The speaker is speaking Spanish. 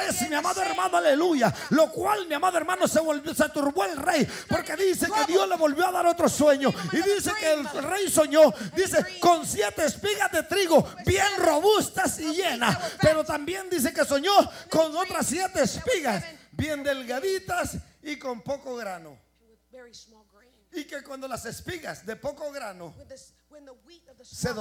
vez, mi amado hermano, aleluya. Lo cual, mi amado hermano, se turbó el rey, porque dice que Dios le volvió a dar otro sueño. Y dice que el rey soñó, dice, con 7 espigas de trigo bien robustas y llenas. Pero también dice que soñó con otras 7 espigas bien delgaditas y con poco grano. Y que cuando las espigas de poco grano se